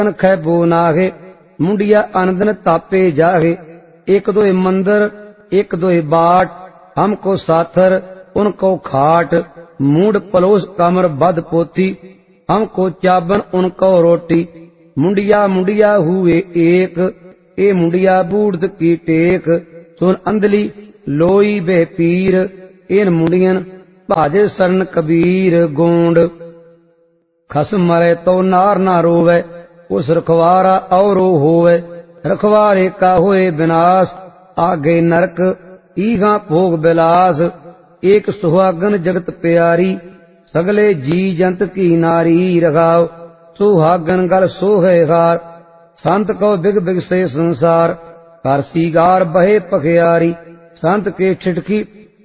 खैबो नागे, मुंडिया अनदन तापे जागे। एक दोए मंदिर एक दोए बाट, हमको साथर उनको खाट। मूड पलोस कमर बद पोथी, हमको चाबन उनको रोटी। मुंडिया मुंडिया हुए एक, ए मुंडिया बूढ़ की टेक। सुन अंधली लोई बे पीर, इन मुंडियन भाजे शरण कबीर गोंड। खसम मरे तो नार ना रोवे, उस रखवारा औरो होवे। रखवारे का होए विनाश, आगे नरक ईगा भोग बिलास। एक सुहागन जगत प्यारी, सगले जी जंत की नारी। रखाओ सुहागन गल सोहे हार, संत को बिग बिग से संसार। कर सीगार बहे पखियारी, संत के ठिठकी